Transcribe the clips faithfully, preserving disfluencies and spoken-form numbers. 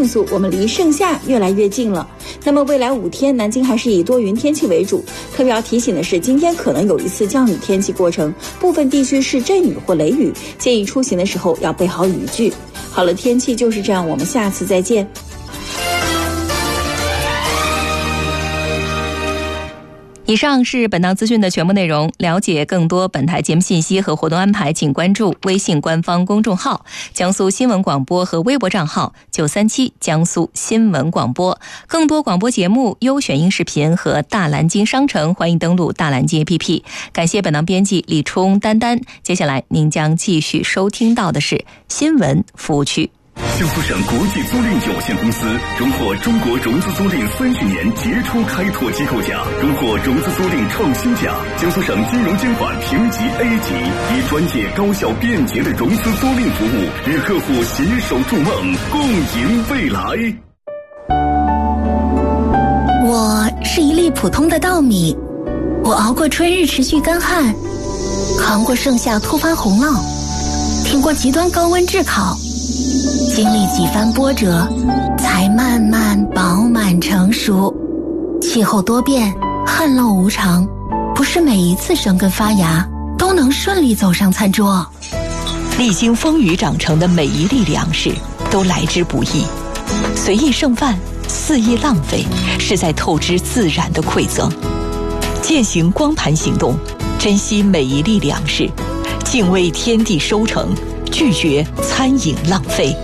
迅速，我们离盛夏越来越近了。那么未来五天，南京还是以多云天气为主。特别要提醒的是，今天可能有一次降雨天气过程，部分地区是阵雨或雷雨，建议出行的时候要备好雨具。好了，天气就是这样，我们下次再见。 以上是本档资讯的全部内容。了解更多本台节目信息和活动安排，请关注微信官方公众号江苏新闻广播和微博账号九三七江苏新闻广播。更多广播节目、优选音视频和大蓝鲸商城，欢迎登录大蓝鲸 A P P。 感谢本档编辑李冲、丹丹。接下来您将继续收听到的是新闻服务区。 江苏省国际租赁有限公司荣获中国融资租赁三十年杰出开拓机构奖，荣获融资租赁创新奖。江苏省金融监管评级 A 级，以专业、高效、便捷的融资租赁服务，与客户携手筑梦，共赢未来。 我是一粒普通的稻米，我熬过春日持续干旱，扛过盛夏突发洪涝，挺过极端高温炙烤，经历几番波折，才慢慢饱满成熟。气候多变，旱涝无常，不是每一次生根发芽都能顺利走上餐桌。 历经风雨长成的每一粒粮食都来之不易，随意剩饭、肆意浪费，是在透支自然的馈赠。践行光盘行动，珍惜每一粒粮食，敬畏天地收成，拒绝餐饮浪费。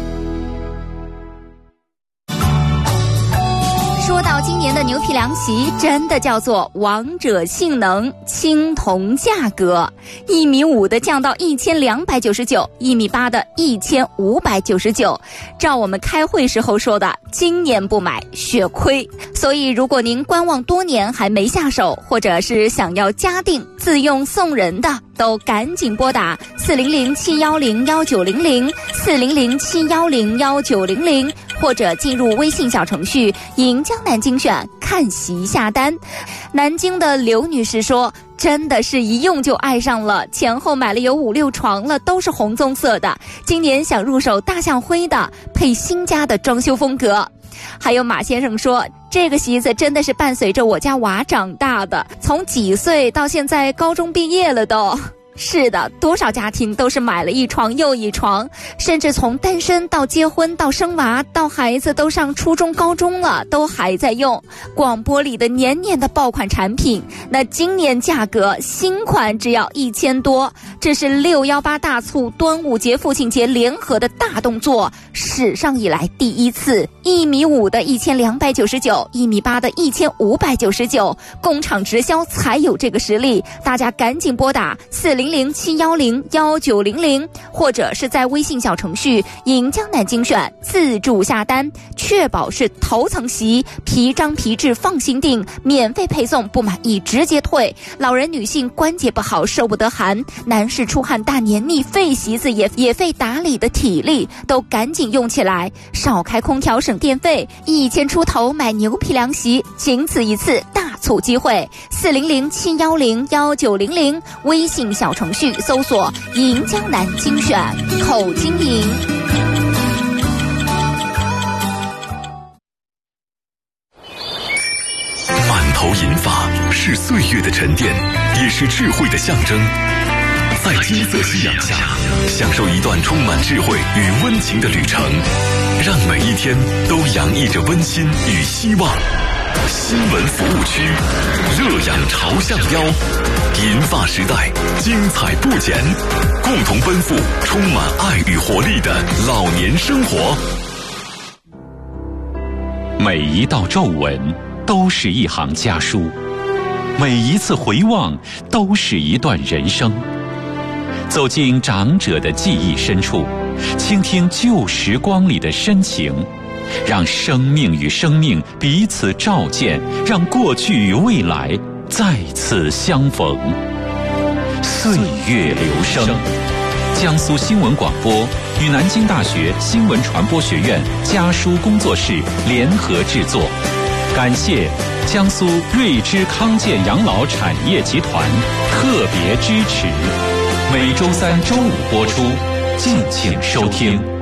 说到今年的牛皮凉席，真的叫做王者性能，青铜价格，一米五的降到一千两百九十九，一米八的一千五百九十九。照我们开会时候说的，今年不买血亏。所以如果您观望多年还没下手，或者是想要加定自用送人的，都赶紧拨打四零零七幺零幺九零零四零零七幺零幺九零零，或者进入微信小程序赢江南精选看席下单。南京的刘女士说，真的是一用就爱上了，前后买了有五六床了，都是红棕色的，今年想入手大象灰的，配新家的装修风格。还有马先生说，这个席子真的是伴随着我家娃长大的，从几岁到现在高中毕业了都。是的，多少家庭都是买了一床又一床，甚至从单身到结婚到生娃到孩子都上初中高中了，都还在用广播里的年年的爆款产品。那今年价格新款只要一千多，这是六一八大促、端午节、父亲节联合的大动作，史上以来第一次。一米五的一千两百九十九，一米八的一千五百九十九，工厂直销才有这个实力，大家赶紧拨打四零零七幺零幺九零零，或者是在微信小程序赢江南精选自助下单，确保是头层席，皮张皮质放心订，免费配送，不满意直接退。老人女性关节不好受不得寒，男士出汗大黏腻费席子也也费打理的体力，都赶紧用起来，少开空调省电费，一千出头买牛皮凉席，仅此一次大促机会。四零零七幺零幺九零零，微信小程序搜索赢江南精选，口经营。 满头银发是岁月的沉淀，也是智慧的象征。在金色夕阳下，享受一段充满智慧与温情的旅程，让每一天都洋溢着温馨与希望。新闻服务区，热阳朝向腰，银发时代精彩不减，共同奔赴充满爱与活力的老年生活。 每一道皱纹都是一行家书，每一次回望都是一段人生。走进长者的记忆深处，倾听旧时光里的深情，让生命与生命彼此照见，让过去与未来再次相逢。岁月流声，江苏新闻广播与南京大学新闻传播学院家书工作室联合制作，感谢江苏瑞芝康健养老产业集团特别支持。每周三、周五播出，敬请收听。